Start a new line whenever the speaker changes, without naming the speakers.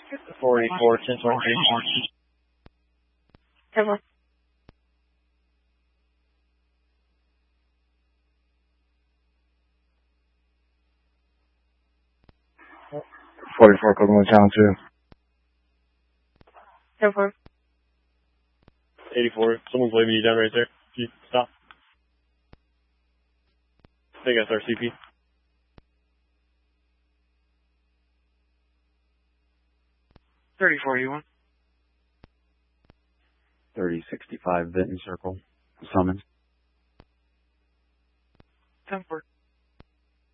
484, 1023.
10-4.
44, Kokomo Channel 2.
10-4.
84, someone's waving you down right there. Can you stop? I think that's our CP.
3041.
3065 Benton Circle. Summons.
10-4.